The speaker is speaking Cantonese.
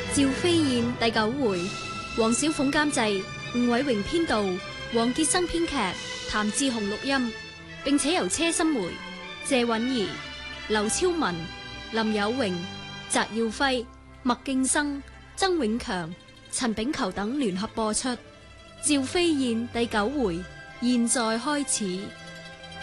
趙飛燕第9回，黃小鳳監製，吳偉榮編導，黃傑生編劇，譚志雄錄音，並且由車心梅、謝韻儀、劉超文、林有榮、翟耀輝、麥敬生、曾永強、陳炳球等聯合播出。趙飛燕第9回，現在開始。